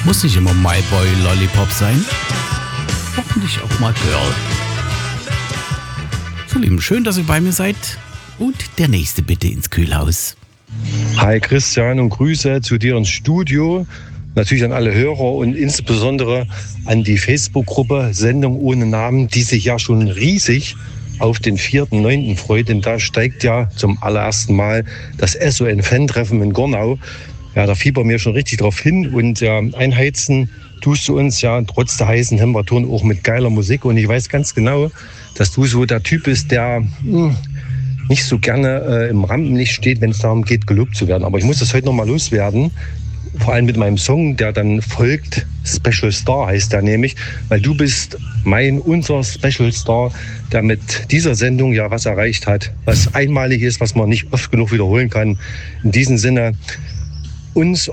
Muss nicht immer My Boy Lollipop sein. Hoffentlich auch mal Girl. So, Lieben, schön, dass ihr bei mir seid. Und der nächste bitte ins Kühlhaus. Hi Christian und Grüße zu dir ins Studio. Natürlich an alle Hörer und insbesondere an die Facebook-Gruppe Sendung ohne Namen, die sich ja schon riesig auf den 4.9. freut. Denn da steigt ja zum allerersten Mal das SON-Fan-Treffen in Gornau. Ja, da fiebern wir schon richtig drauf hin und einheizen tust du uns ja trotz der heißen Temperaturen auch mit geiler Musik. Und ich weiß ganz genau, dass du so der Typ bist, der nicht so gerne im Rampenlicht steht, wenn es darum geht, gelobt zu werden. Aber ich muss das heute noch mal loswerden. Vor allem mit meinem Song, der dann folgt. Special Star heißt der nämlich, weil du bist unser Special Star, der mit dieser Sendung ja was erreicht hat, was einmalig ist, was man nicht oft genug wiederholen kann. In diesem Sinne, uns